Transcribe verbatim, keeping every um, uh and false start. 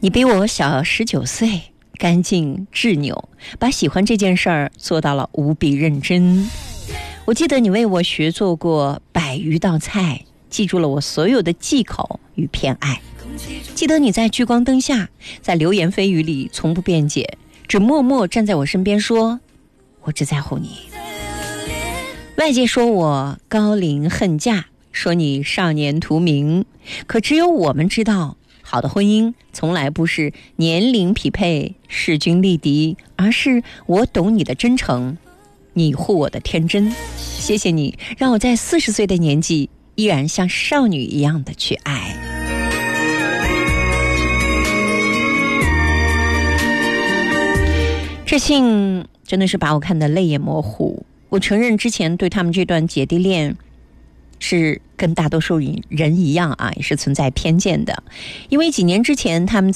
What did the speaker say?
你比我小十九岁，干净执拗，把喜欢这件事儿做到了无比认真。我记得你为我学做过百余道菜，记住了我所有的忌口与偏爱。记得你在聚光灯下，在流言蜚语里从不辩解，只默默站在我身边说，我只在乎你。外界说我高龄恨嫁，说你少年图名，可只有我们知道，好的婚姻从来不是年龄匹配势均力敌，而是我懂你的真诚，你护我的天真。谢谢你让我在四十岁的年纪依然像少女一样的去爱。这信真的是把我看得泪眼模糊。我承认之前对他们这段姐弟恋是跟大多数人一样啊，也是存在偏见的。因为几年之前他们